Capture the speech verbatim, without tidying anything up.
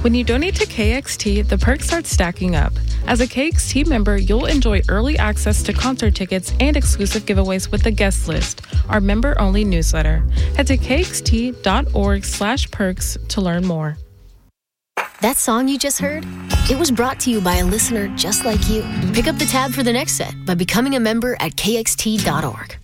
When you donate to K X T, the perks start stacking up. As a K X T member, you'll enjoy early access to concert tickets and exclusive giveaways with the guest list, our member-only newsletter. Head to kxt.org slash perks to learn more. That song you just heard? It was brought to you by a listener just like you. Pick up the tab for the next set by becoming a member at k x t dot org.